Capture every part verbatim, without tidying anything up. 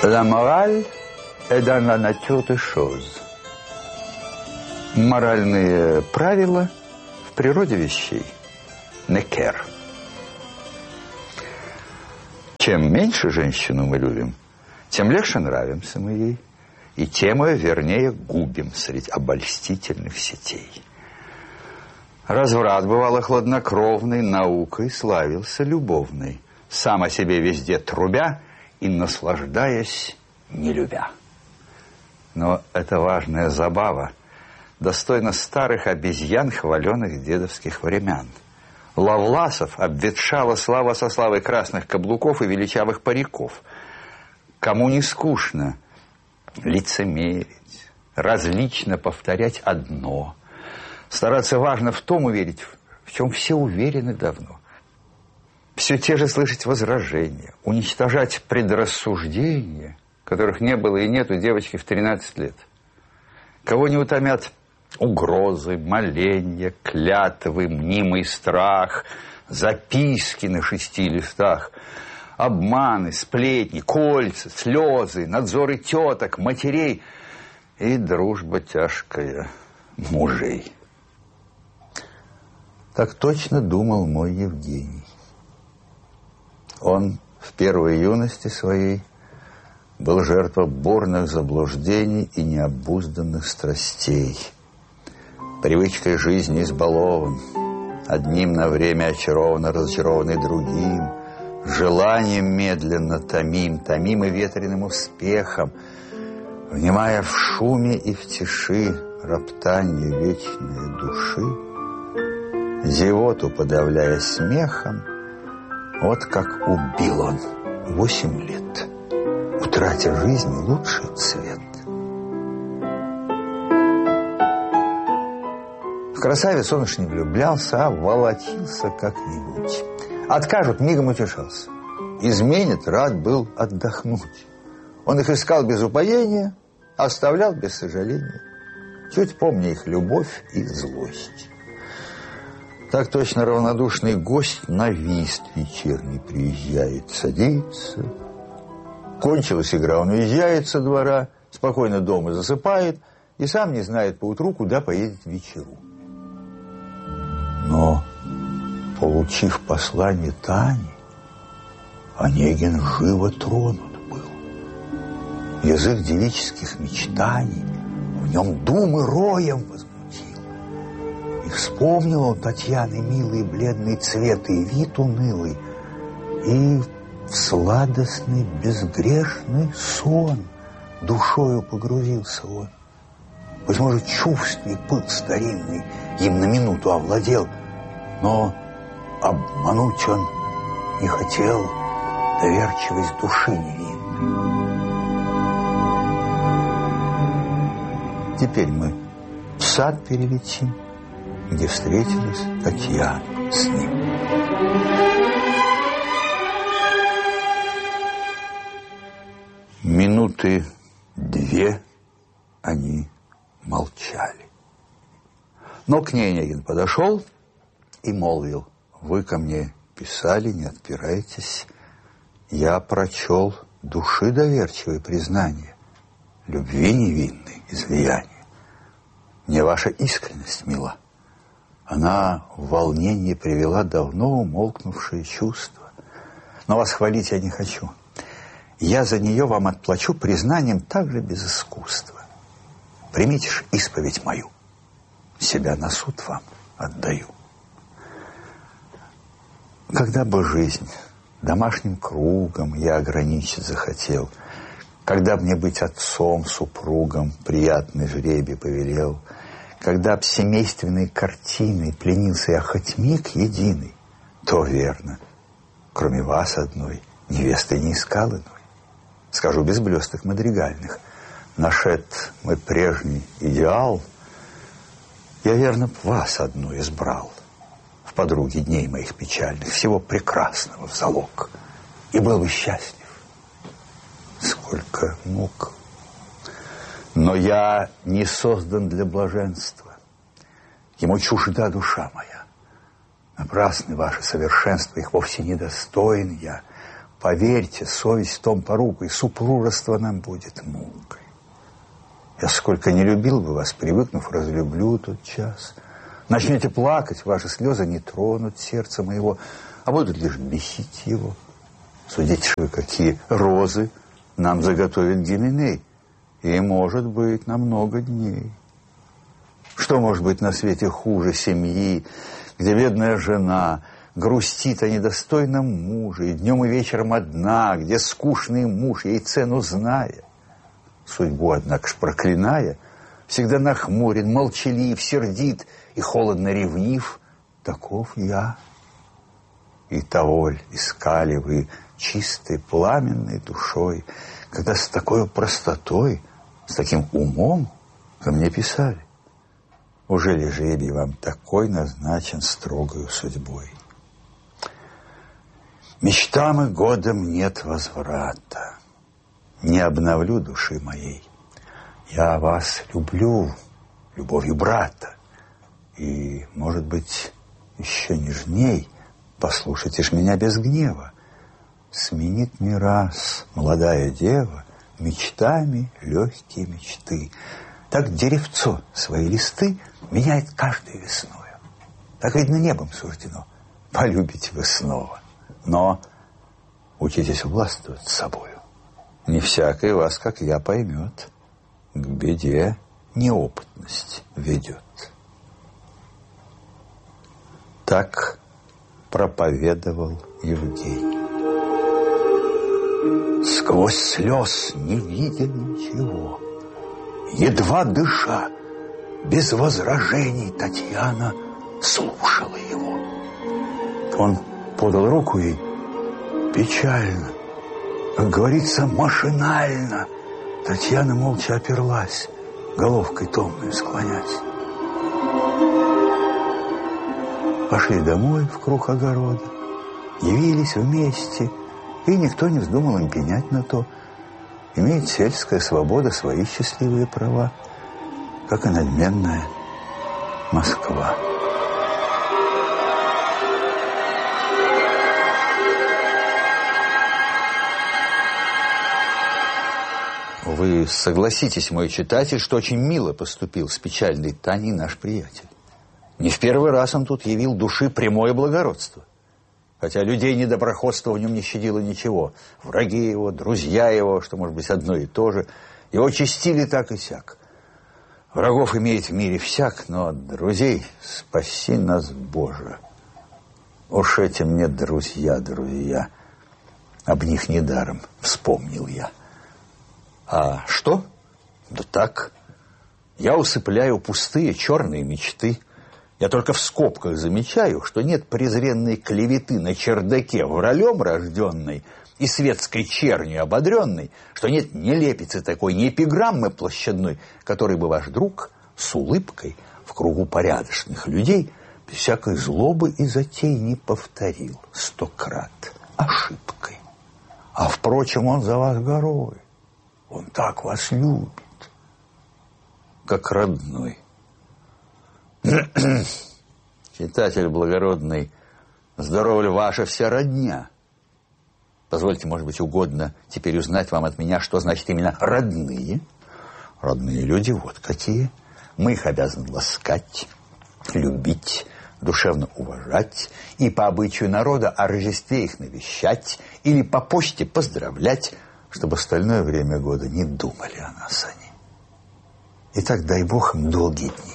La morale est dans la nature des choses. Моральные правила в природе вещей. Некер. Чем меньше женщину мы любим, тем легче нравимся мы ей, и тем ее вернее губим среди обольстительных сетей. Разврат, бывало, хладнокровный, наукой славился любовной, сам о себе везде трубя и наслаждаясь, не любя. Но это важная забава, достойна старых обезьян, хваленых дедовских времен. Ловласов обветшала слава со славой красных каблуков и величавых париков. Кому не скучно лицемерить, различно повторять одно, стараться важно в том уверить, в чем все уверены давно. Все те же слышать возражения, уничтожать предрассуждения, которых не было и нет у девочки в тринадцать лет. Кого не утомят угрозы, моления, клятвы, мнимый страх, записки на шести листах, обманы, сплетни, кольца, слезы, надзоры теток, матерей и дружба тяжкая мужей. Так точно думал мой Евгений. Он в первой юности своей был жертвой бурных заблуждений и необузданных страстей. Привычкой жизни избалован, одним на время очарован, разочарованный другим, желанием медленно томим, томим и ветреным успехом, внимая в шуме и в тиши роптанье вечной души, зевоту подавляя смехом, вот как убил он восемь лет, утратив жизни лучший цвет. В красавец он уж не влюблялся, а волочился как-нибудь. Откажут, мигом утешался. Изменит, рад был отдохнуть. Он их искал без упоения, оставлял без сожаления, чуть помня их любовь и злость. Так точно равнодушный гость на вист вечерний приезжает, садится. Кончилась игра, он уезжает со двора, спокойно дома засыпает и сам не знает поутру, куда поедет в вечеру. Но, получив послание Тани, Онегин живо тронут был. Язык девических мечтаний в нем думы роем возмутил. И вспомнил он Татьяны милый бледный цвет и вид унылый, и в сладостный безгрешный сон душою погрузился он. Быть может, чувственный пыл старинный им на минуту овладел, но обмануть он не хотел доверчивость души невинной. Теперь мы в сад перелетим, где встретилась Татьяна с ним. Минуты две они молчали. Но к ней Онегин подошел и молвил: вы ко мне писали, не отпирайтесь. Я прочел души доверчивое признание, любви невинной излияние. Мне ваша искренность мила. Она в волнение привела давно умолкнувшие чувства. Но вас хвалить я не хочу. Я за нее вам отплачу признанием также без искусства. Примите ж исповедь мою, себя на суд вам отдаю. Когда бы жизнь домашним кругом я ограничить захотел, когда б мне быть отцом, супругом приятный жребий повелел, когда б семейственной картиной пленился я хоть миг единый, то верно, кроме вас одной, невесты не искал иной. Скажу без блесток мадригальных, нашед мой прежний идеал, я верно б вас одну избрал в подруге дней моих печальных, всего прекрасного в залог, и был бы счастлив. Сколько мук! Но я не создан для блаженства, ему чужда душа моя. Напрасны ваши совершенства, их вовсе недостоин я. Поверьте, совесть в том порука, и супружество нам будет мукой. Я сколько не любил бы вас, привыкнув, разлюблю тот час. Начнете плакать, ваши слезы не тронут сердце моего, а будут лишь бесить его. Судите же, какие розы нам заготовит Гименей, и, может быть, на много дней. Что может быть на свете хуже семьи, где бедная жена грустит о недостойном муже, и днем и вечером одна, где скучный муж, ей цену зная, судьбу, однако ж проклиная, всегда нахмурен, молчалив, сердит и холодно ревнив, таков я. И того ль искали вы чистой, пламенной душой, когда с такой простотой, с таким умом ко мне писали? Уже ли жребий вам такой назначен строгою судьбой? Мечтам и годам нет возврата, не обновлю души моей. Я вас люблю любовью брата, и, может быть, еще нежней, послушайте ж меня без гнева, сменит не раз молодая дева мечтами легкие мечты. Так деревцо свои листы меняет каждую весною. Так, видно, небом суждено. Полюбите вы снова. Но учитесь властвовать собою. Не всякий вас, как я, поймет. К беде неопытность ведет. Так проповедовал Евгений. Сквозь слез, не видя ничего, едва дыша, без возражений, Татьяна слушала его. Он подал руку ей печально, как говорится, машинально. Татьяна молча оперлась, головкой томную склонясь. Пошли домой в круг огорода, явились вместе, и никто не вздумал им пенять на то. Имеет сельская свобода свои счастливые права, как и надменная Москва. Вы согласитесь, мой читатель, что очень мило поступил с печальной Таней наш приятель. Не в первый раз он тут явил души прямое благородство. Хотя людей недоброходства в нем не щадило ничего. Враги его, друзья его, что может быть одно и то же, его честили так и сяк. Врагов имеет в мире всяк, но от друзей спаси нас, Боже. Уж эти мне друзья, друзья. Об них недаром вспомнил я. А что? Да так. Я усыпляю пустые черные мечты. Я только в скобках замечаю, что нет презренной клеветы на чердаке вралем рожденной и светской чернью ободренной, что нет нелепицы такой, ни эпиграммы площадной, которой бы ваш друг с улыбкой в кругу порядочных людей без всякой злобы и затей не повторил сто крат ошибкой. А, впрочем, он за вас горой. Он так вас любит, как родной. Читатель благородный, здорова ли ваша вся родня? Позвольте, может быть, угодно теперь узнать вам от меня, что значит именно родные. Родные люди вот какие. Мы их обязаны ласкать, любить, душевно уважать и по обычаю народа о Рождестве их навещать или по почте поздравлять, чтобы остальное время года не думали о нас они. И так дай Бог им долгие дни.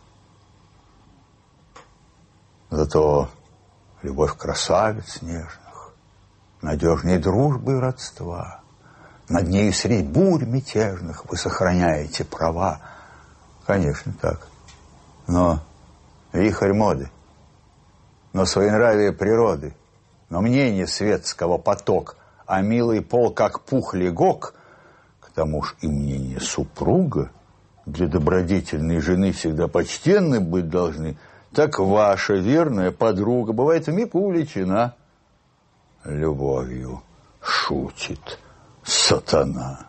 Зато любовь красавиц нежных, надежней дружбы и родства, над нею средь бурь мятежных вы сохраняете права. Конечно, так. Но вихрь моды, но своенравие природы, но мнение светского поток, а милый пол, как пух легок, к тому ж и мнение супруга для добродетельной жены всегда почтенны быть должны, так ваша верная подруга бывает вмиг увлечена любовью, шутит сатана.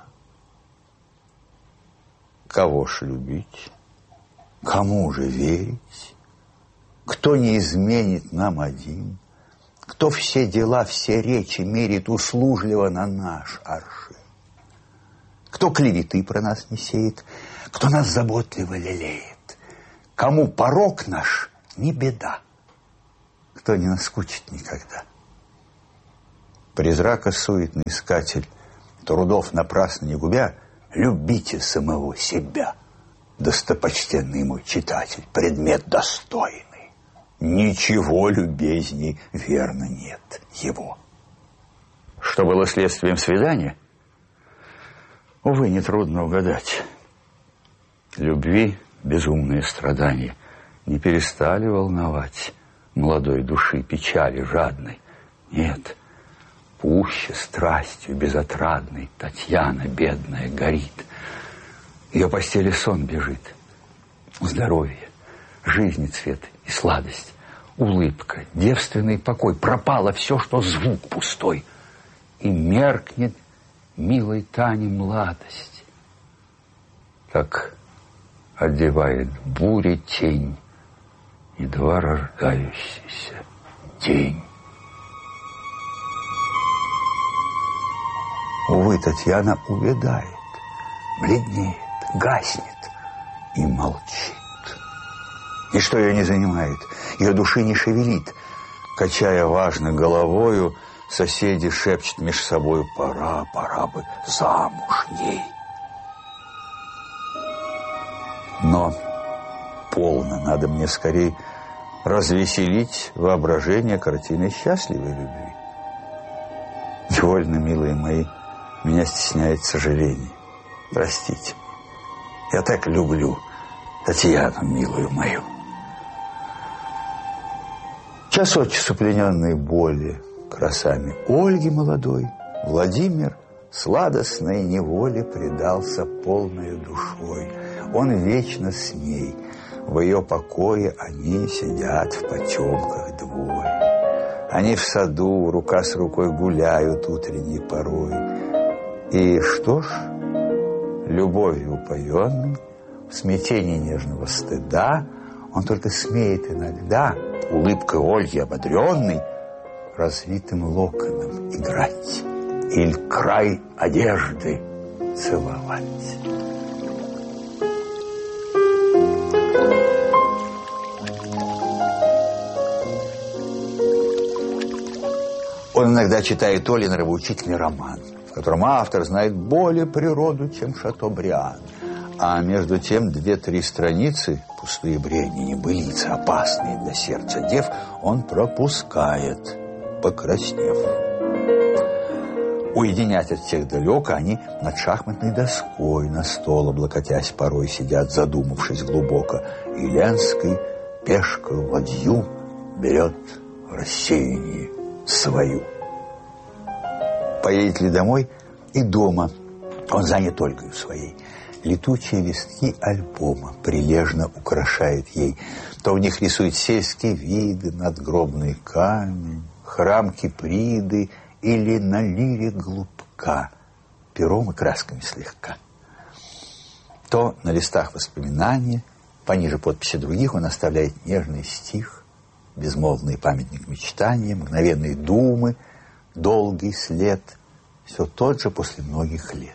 Кого ж любить? Кому же верить? Кто не изменит нам один? Кто все дела, все речи мерит услужливо на наш аршин? Кто клеветы про нас не сеет, кто нас заботливо лелеет? Кому порок наш не беда, кто не наскучит никогда? Призрака суетный искатель, трудов напрасно не губя, любите самого себя, достопочтенный мой читатель, предмет достойный. Ничего любезней, верно, нет его. Что было следствием свидания? Увы, нетрудно угадать. Любви безумные страдания не перестали волновать молодой души печали жадной. Нет, пуще страстью безотрадной Татьяна бедная горит. Ее постели сон бежит. Здоровье, жизни цвет и сладость, улыбка, девственный покой. Пропало все, что звук пустой. И меркнет милой Тане младость. Так одевает буря тень, едва рождающийся день. Увы, Татьяна увядает, бледнеет, гаснет и молчит. Ничто ее не занимает, ее души не шевелит. Качая важно головою, соседи шепчут меж собою: пора, пора бы замуж ей. Но полно, надо мне скорей развеселить воображение картиной счастливой любви. Невольно, милые мои, меня стесняет сожаление. Простите, я так люблю Татьяну, милую мою. Час от часу плененный боли красами Ольги молодой, Владимир сладостной неволе предался полною душой. Он вечно с ней, в ее покое они сидят в потемках двое. Они в саду рука с рукой гуляют утренней порой. И что ж, любовью упоенный, в смятении нежного стыда, он только смеет иногда улыбкой Ольги ободренной развитым локоном играть или край одежды целовать. Он иногда читает Олин нравоучительный роман, в котором автор знает более природу, чем Шатобриан. А между тем две-три страницы, пустые бредни, небылицы, опасные для сердца дев, он пропускает, покраснев. Уединять от всех далеко, они над шахматной доской на стол, облокотясь, порой сидят, задумавшись глубоко. И Ленский пешка ладью берет в рассеянии свою. Поедет ли домой? И дома он занят Ольгой своей. Летучие листки альбома прилежно украшают ей. То в них рисует сельские виды, надгробный камень, храм Киприды или на лире голубка, пером и красками слегка. То на листах воспоминания, пониже подписи других, он оставляет нежный стих, безмолвный памятник мечтания, мгновенные думы, долгий след, все тот же после многих лет.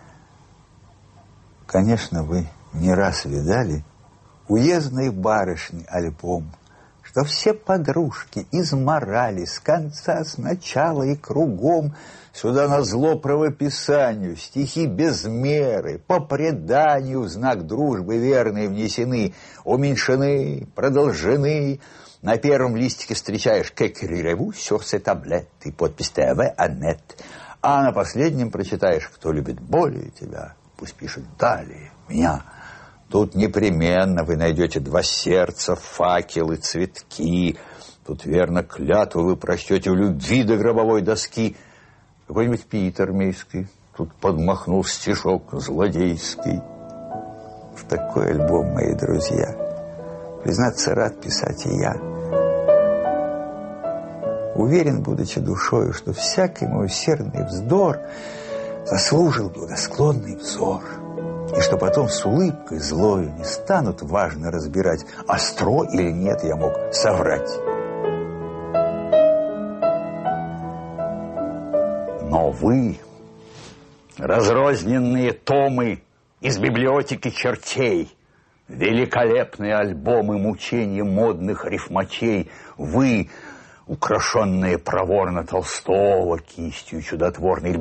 Конечно, вы не раз видали уездной барышни альбом, что все подружки изморали с конца, с начала и кругом. Сюда назло правописанию стихи без меры, по преданию в знак дружбы верные внесены, уменьшены, продолжены. На первом листике встречаешь «Кекриреву sur ces tablettes» и подпись «тэ вэ Аннет», а на последнем прочитаешь «Кто любит более тебя, пусть пишет далее меня». Тут непременно вы найдете два сердца, факелы, цветки. Тут, верно, клятву вы прочтете в любви до гробовой доски. Какой-нибудь Питер Мейский тут подмахнул стишок злодейский. В такой альбом, мои друзья, признаться, рад писать и я. Уверен, будучи душою, что всякий мой усердный вздор заслужил благосклонный взор. И что потом с улыбкой злою не станут важно разбирать, остро или нет я мог соврать. Но вы, разрозненные томы из библиотеки чертей, великолепные альбомы мучений модных рифмачей, вы, украшенные проворно Толстого кистью чудотворной,